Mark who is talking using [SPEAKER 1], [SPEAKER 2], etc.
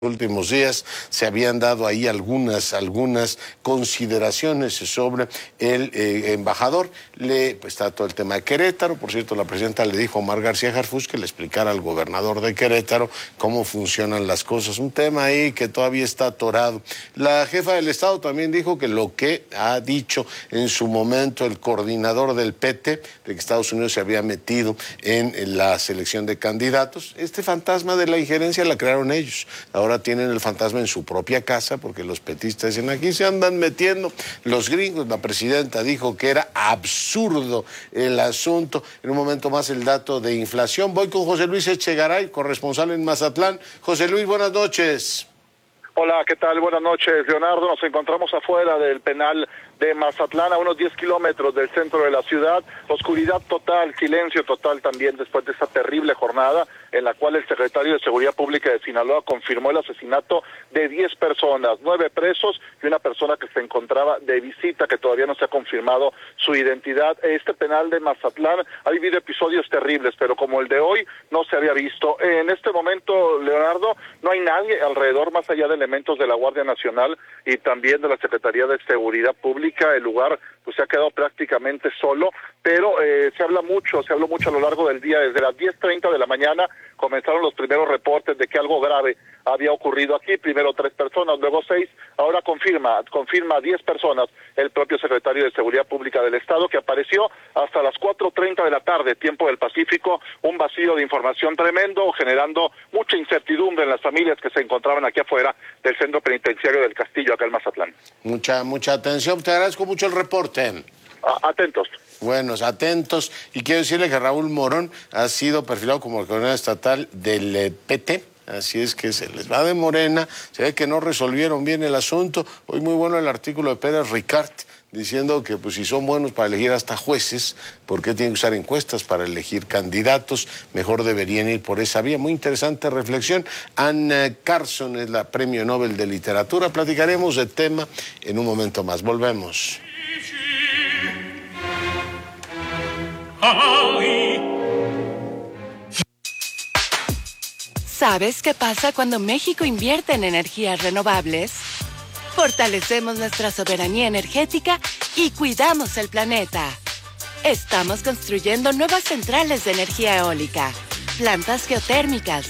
[SPEAKER 1] Últimos días se habían dado ahí algunas consideraciones sobre el embajador. Pues está todo el tema de Querétaro. Por cierto, la presidenta le dijo a Omar García Harfuch que le explicara al gobernador de Querétaro cómo funcionan las cosas. Un tema ahí que todavía está atorado. La jefa del Estado también dijo que lo que ha dicho en su momento el coordinador del PT, de que Estados Unidos se había metido en la selección de candidatos, este fantasma de la injerencia la crearon ellos. Ahora tienen el fantasma en su propia casa porque los petistas dicen aquí se andan metiendo los gringos. La presidenta dijo que era absurdo el asunto. En un momento más el dato de inflación. Voy con José Luis Echegaray, corresponsal en Mazatlán. José Luis, buenas noches.
[SPEAKER 2] Hola, ¿qué tal? Buenas noches, Leonardo. Nos encontramos afuera del penal de Mazatlán, a unos 10 kilómetros del centro de la ciudad. Oscuridad total, silencio total también después de esta terrible jornada en la cual el secretario de Seguridad Pública de Sinaloa confirmó el asesinato de 10 personas, 9 presos y una persona que se encontraba de visita, que todavía no se ha confirmado su identidad. Este penal de Mazatlán ha vivido episodios terribles, pero como el de hoy no se había visto. En este momento, Leonardo, no hay nadie alrededor más allá de elementos de la Guardia Nacional y también de la Secretaría de Seguridad Pública. El lugar pues se ha quedado prácticamente solo, pero se habló mucho a lo largo del día. Desde las 10:30 de la mañana comenzaron los primeros reportes de que algo grave había ocurrido aquí. Primero 3 personas, luego 6, ahora confirma 10 personas el propio secretario de Seguridad Pública del Estado, que apareció hasta las 4:30 de la tarde, tiempo del Pacífico. Un vacío de información tremendo, generando mucha incertidumbre en las familias que se encontraban aquí afuera del centro penitenciario del Castillo, acá en Mazatlán.
[SPEAKER 1] Mucha atención, te agradezco mucho el reporte.
[SPEAKER 2] Atentos.
[SPEAKER 1] Buenos, atentos. Y quiero decirle que Raúl Morón ha sido perfilado como el coordinador estatal del PT. Así es que se les va de Morena. Se ve que no resolvieron bien el asunto. Hoy muy bueno el artículo de Pérez Ricard, diciendo que pues si son buenos para elegir hasta jueces, ¿por qué tienen que usar encuestas para elegir candidatos? Mejor deberían ir por esa vía. Muy interesante reflexión. Anne Carson es la Premio Nobel de Literatura. Platicaremos de tema en un momento más. Volvemos.
[SPEAKER 3] ¿Sabes qué pasa cuando México invierte en energías renovables? Fortalecemos nuestra soberanía energética y cuidamos el planeta. Estamos construyendo nuevas centrales de energía eólica, plantas geotérmicas,